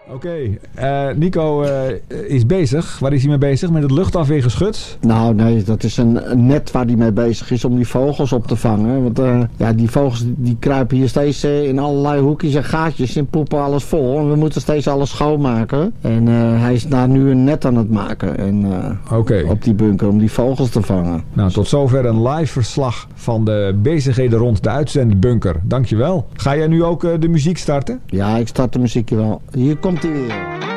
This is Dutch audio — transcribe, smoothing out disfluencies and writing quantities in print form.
Oké, Nico is bezig. Waar is hij mee bezig? Met het luchtafweergeschut? Nou nee, dat is een net waar hij mee bezig is om die vogels op te vangen. Want die vogels die kruipen hier steeds in allerlei hoekjes en gaatjes en poepen alles vol. En we moeten steeds alles schoonmaken. En hij is daar nu een net aan het maken. En, op die bunker om die vogels te vangen. Nou, tot zover een live verslag van de bezigheden rond de uitzendbunker. Dankjewel. Ga jij nu ook de muziek starten? Ja, ik start de muziekje wel. Hier komt hij weer.